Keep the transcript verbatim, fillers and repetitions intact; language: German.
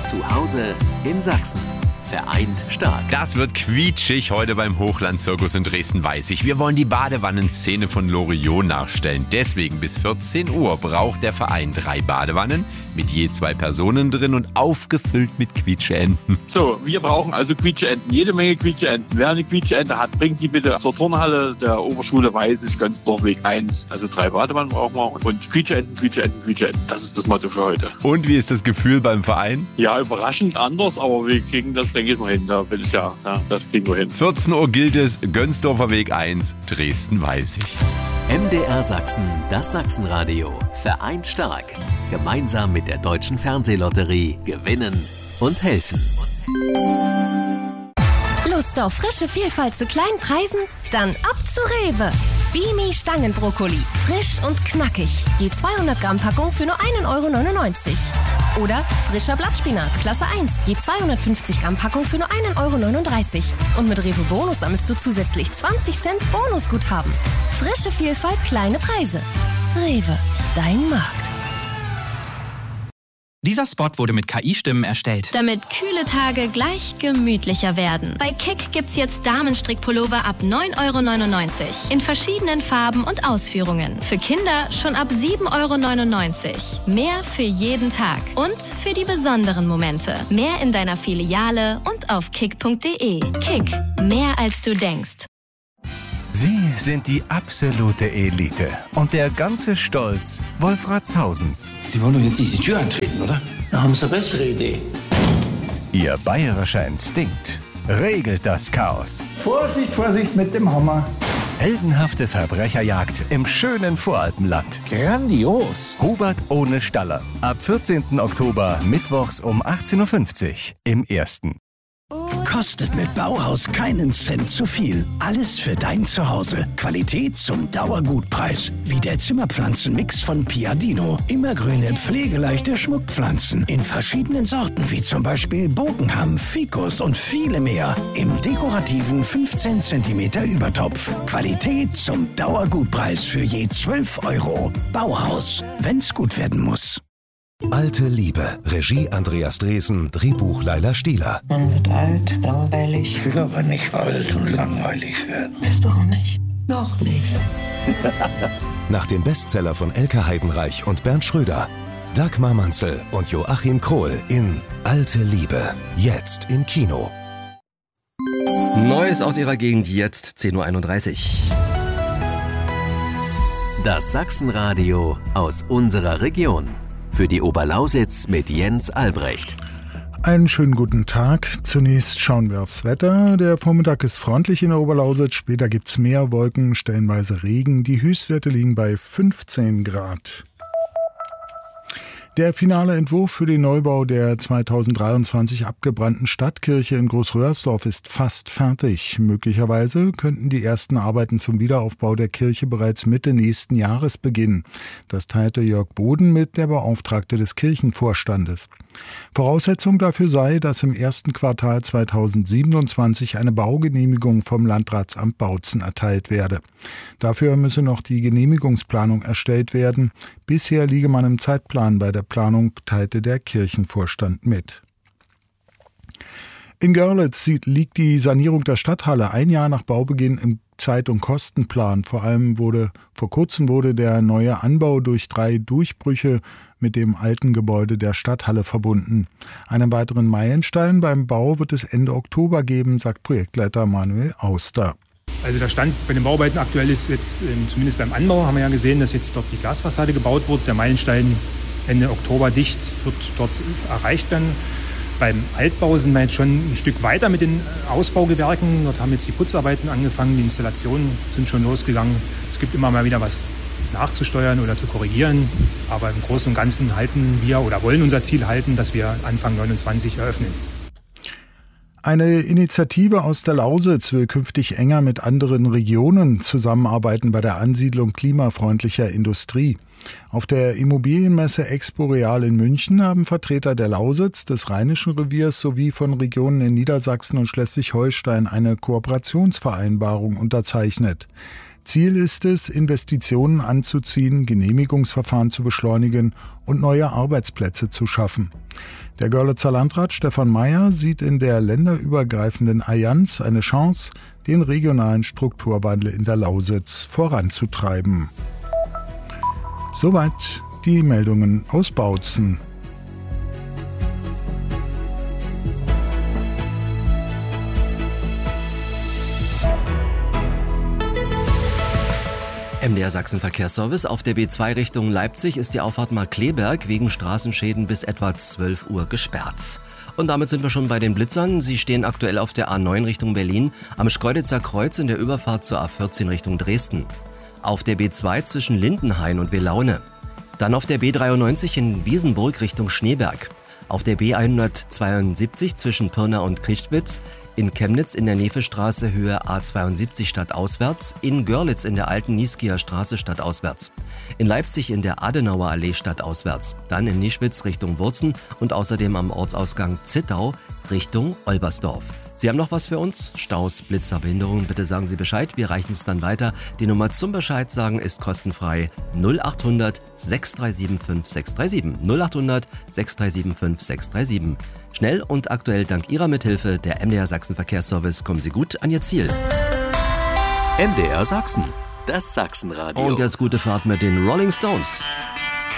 Zu Hause in Sachsen. Vereint stark. Das wird quietschig heute beim Hochland-Zirkus in Dresden-Weißig. Wir wollen die Badewannenszene von Loriot nachstellen. Deswegen bis vierzehn Uhr braucht der Verein drei Badewannen mit je zwei Personen drin und aufgefüllt mit Quietscheenten. So, wir brauchen also Quietscheenten, jede Menge Quietscheenten. Wer eine Quietscheente hat, bringt die bitte zur Turnhalle der Oberschule Weißig, Gönsdorfweg eins. Also drei Badewannen brauchen wir und Quietscheenten, Quietscheenten, Quietscheenten. Das ist das Motto für heute. Und wie ist das Gefühl beim Verein? Ja, überraschend anders, aber wir kriegen das, denke ich mal, hin. Da bin ich ja, ja, das kriegen wir hin. vierzehn Uhr gilt es, Gönsdorfer Weg eins, Dresden-Weißig. M D R Sachsen, das Sachsenradio. Vereint stark. Gemeinsam mit der Deutschen Fernsehlotterie gewinnen und helfen. Lust auf frische Vielfalt zu kleinen Preisen? Dann ab zu Rewe. Bimi Stangenbrokkoli. Frisch und knackig. Je zweihundert Gramm Packung für nur ein Euro neunundneunzig. Oder frischer Blattspinat, Klasse eins. Je zweihundertfünfzig Gramm Packung für nur ein Euro neununddreißig. Und mit Rewe Bonus sammelst du zusätzlich zwanzig Cent Bonusguthaben. Frische Vielfalt, kleine Preise. Rewe, dein Markt. Dieser Spot wurde mit K I-Stimmen erstellt. Damit kühle Tage gleich gemütlicher werden. Bei Kick gibt's jetzt Damenstrickpullover ab neun Euro neunundneunzig. In verschiedenen Farben und Ausführungen. Für Kinder schon ab sieben Euro neunundneunzig. Mehr für jeden Tag. Und für die besonderen Momente. Mehr in deiner Filiale und auf kick punkt de. Kick. Mehr als du denkst. Sie sind die absolute Elite und der ganze Stolz Wolfratshausens. Sie wollen doch jetzt nicht die Tür antreten, oder? Da haben Sie eine bessere Idee. Ihr bayerischer Instinkt regelt das Chaos. Vorsicht, Vorsicht mit dem Hammer. Heldenhafte Verbrecherjagd im schönen Voralpenland. Grandios. Hubert ohne Staller. Ab vierzehnten Oktober, mittwochs um achtzehn Uhr fünfzig im Ersten. Kostet mit Bauhaus keinen Cent zu viel. Alles für dein Zuhause. Qualität zum Dauergutpreis. Wie der Zimmerpflanzenmix von Piadino. Immergrüne, pflegeleichte Schmuckpflanzen. In verschiedenen Sorten, wie zum Beispiel Bogenham, Ficus und viele mehr. Im dekorativen fünfzehn Zentimeter Übertopf. Qualität zum Dauergutpreis für je zwölf Euro. Bauhaus, wenn's gut werden muss. Alte Liebe. Regie Andreas Dresen, Drehbuch Laila Stieler. Man wird alt, langweilig. Ich will aber nicht alt und langweilig werden. Bist du auch nicht? Noch nicht. Nach dem Bestseller von Elke Heidenreich und Bernd Schröder. Dagmar Manzel und Joachim Krohl in Alte Liebe. Jetzt im Kino. Neues aus ihrer Gegend jetzt, zehn Uhr einunddreißig. Das Sachsenradio aus unserer Region. Für die Oberlausitz mit Jens Albrecht. Einen schönen guten Tag. Zunächst schauen wir aufs Wetter. Der Vormittag ist freundlich in der Oberlausitz. Später gibt's mehr Wolken, stellenweise Regen. Die Höchstwerte liegen bei fünfzehn Grad. Der finale Entwurf für den Neubau der zweitausenddreiundzwanzig abgebrannten Stadtkirche in Großröhrsdorf ist fast fertig. Möglicherweise könnten die ersten Arbeiten zum Wiederaufbau der Kirche bereits Mitte nächsten Jahres beginnen. Das teilte Jörg Boden mit, der Beauftragte des Kirchenvorstandes. Voraussetzung dafür sei, dass im ersten Quartal zweitausendsiebenundzwanzig eine Baugenehmigung vom Landratsamt Bautzen erteilt werde. Dafür müsse noch die Genehmigungsplanung erstellt werden. Bisher liege man im Zeitplan. Bei der Planung teilte der Kirchenvorstand mit. In Görlitz liegt die Sanierung der Stadthalle ein Jahr nach Baubeginn im Zeit- und Kostenplan. Vor allem wurde, vor kurzem wurde der neue Anbau durch drei Durchbrüche mit dem alten Gebäude der Stadthalle verbunden. Einen weiteren Meilenstein beim Bau wird es Ende Oktober geben, sagt Projektleiter Manuel Auster. Also der Stand bei den Bauarbeiten aktuell ist jetzt, zumindest beim Anbau, haben wir ja gesehen, dass jetzt dort die Glasfassade gebaut wird. Der Meilenstein Ende Oktober dicht wird dort erreicht werden. Beim Altbau sind wir jetzt schon ein Stück weiter mit den Ausbaugewerken. Dort haben jetzt die Putzarbeiten angefangen, die Installationen sind schon losgegangen. Es gibt immer mal wieder was nachzusteuern oder zu korrigieren. Aber im Großen und Ganzen halten wir oder wollen unser Ziel halten, dass wir Anfang neunundzwanzig eröffnen. Eine Initiative aus der Lausitz will künftig enger mit anderen Regionen zusammenarbeiten bei der Ansiedlung klimafreundlicher Industrie. Auf der Immobilienmesse Expo Real in München haben Vertreter der Lausitz, des Rheinischen Reviers sowie von Regionen in Niedersachsen und Schleswig-Holstein eine Kooperationsvereinbarung unterzeichnet. Ziel ist es, Investitionen anzuziehen, Genehmigungsverfahren zu beschleunigen und neue Arbeitsplätze zu schaffen. Der Görlitzer Landrat Stefan Mayer sieht in der länderübergreifenden Allianz eine Chance, den regionalen Strukturwandel in der Lausitz voranzutreiben. Soweit die Meldungen aus Bautzen. M D R Sachsen Verkehrsservice. Auf der B zwei Richtung Leipzig ist die Auffahrt Markkleeberg wegen Straßenschäden bis etwa zwölf Uhr gesperrt. Und damit sind wir schon bei den Blitzern. Sie stehen aktuell auf der A neun Richtung Berlin, am Schkeuditzer Kreuz in der Überfahrt zur A vierzehn Richtung Dresden. Auf der B zwei zwischen Lindenhain und Welaune. Dann auf der B dreiundneunzig in Wiesenburg Richtung Schneeberg. Auf der B hundertzweiundsiebzig zwischen Pirna und Krichtwitz, in Chemnitz in der Nefestraße Höhe A zweiundsiebzig stadtauswärts, in Görlitz in der alten Nieskieer Straße stadtauswärts, in Leipzig in der Adenauer Allee stadtauswärts, dann in Nischwitz Richtung Wurzen und außerdem am Ortsausgang Zittau Richtung Olbersdorf. Sie haben noch was für uns? Staus, Blitzer, Behinderungen? Bitte sagen Sie Bescheid, wir reichen es dann weiter. Die Nummer zum Bescheid sagen ist kostenfrei null acht hundert sechs drei sieben fünf sechs drei sieben. null acht hundert sechs drei sieben fünf sechs drei sieben. Schnell und aktuell dank Ihrer Mithilfe, der M D R Sachsen Verkehrsservice, kommen Sie gut an Ihr Ziel. M D R Sachsen, das Sachsenradio. Und jetzt gute Fahrt mit den Rolling Stones.